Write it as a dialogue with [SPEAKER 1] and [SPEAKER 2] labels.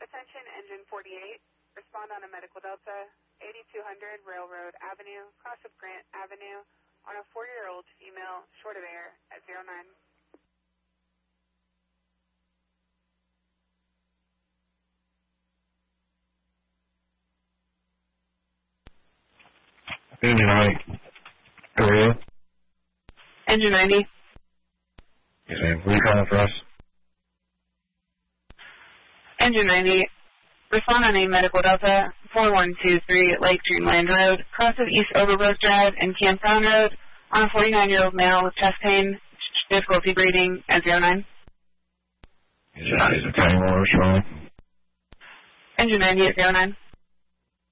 [SPEAKER 1] Attention Engine 48. Respond on a Medical Delta, 8200 Railroad Avenue, cross of Grant Avenue, on a 4-year-old female, short of air, at 09.
[SPEAKER 2] Engine 90. Who are you?
[SPEAKER 1] Engine 90.
[SPEAKER 2] Yes, ma'am. Were you calling for us?
[SPEAKER 1] Engine 90. Respond on a Medical Delta, 4123 Lake Dreamland Road, cross of East Overbrook Drive and Campground Road, on a 49-year-old male with chest pain, difficulty breathing, at 09.
[SPEAKER 2] Engine 90 is a county more, what's wrong?
[SPEAKER 1] Engine 90 at 09.